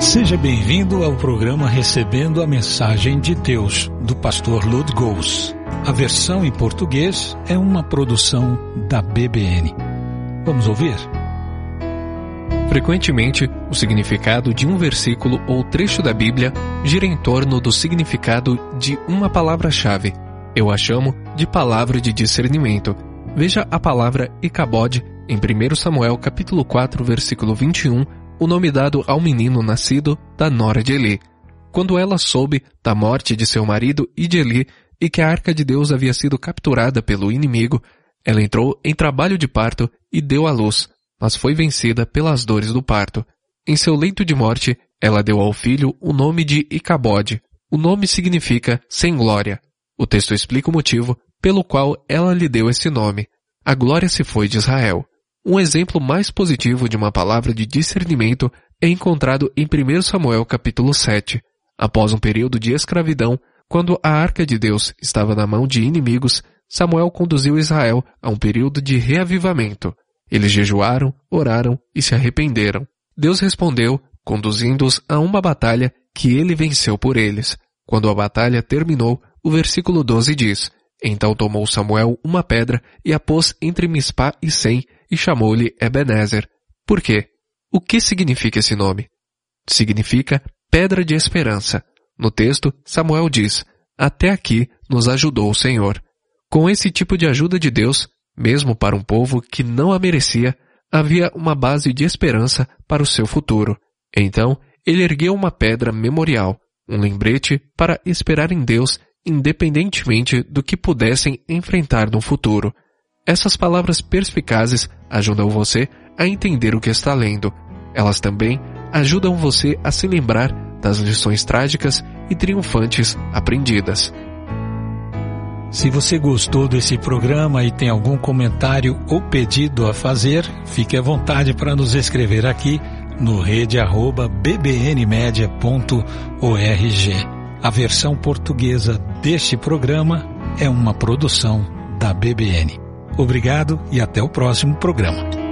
Seja bem-vindo ao programa Recebendo a Mensagem de Deus, do pastor Lud Gous. A versão em português é uma produção da BBN. Vamos ouvir? Frequentemente, o significado de um versículo ou trecho da Bíblia gira em torno do significado de uma palavra-chave. Eu a chamo de palavra de discernimento. Veja a palavra Icabod em 1 Samuel capítulo 4, versículo 21, o nome dado ao menino nascido da nora de Eli. Quando ela soube da morte de seu marido e de Eli e que a arca de Deus havia sido capturada pelo inimigo, ela entrou em trabalho de parto e deu à luz, mas foi vencida pelas dores do parto. Em seu leito de morte, ela deu ao filho o nome de Icabod. O nome significa sem glória. O texto explica o motivo pelo qual ela lhe deu esse nome. A glória se foi de Israel. Um exemplo mais positivo de uma palavra de discernimento é encontrado em 1 Samuel capítulo 7. Após um período de escravidão, quando a arca de Deus estava na mão de inimigos, Samuel conduziu Israel a um período de reavivamento. Eles jejuaram, oraram e se arrependeram. Deus respondeu, conduzindo-os a uma batalha que ele venceu por eles. Quando a batalha terminou, o versículo 12 diz: Então tomou Samuel uma pedra e a pôs entre Mispá e Sem, e chamou-lhe Ebenezer. Por quê? O que significa esse nome? Significa pedra de esperança. No texto, Samuel diz: Até aqui nos ajudou o Senhor. Com esse tipo de ajuda de Deus, mesmo para um povo que não a merecia, havia uma base de esperança para o seu futuro. Então, ele ergueu uma pedra memorial, um lembrete para esperar em Deus independentemente do que pudessem enfrentar no futuro. Essas palavras perspicazes ajudam você a entender o que está lendo. Elas também ajudam você a se lembrar das lições trágicas e triunfantes aprendidas. Se você gostou desse programa e tem algum comentário ou pedido a fazer, fique à vontade para nos escrever aqui no rede@bbnmedia.org. A versão portuguesa deste programa é uma produção da BBN. Obrigado e até o próximo programa.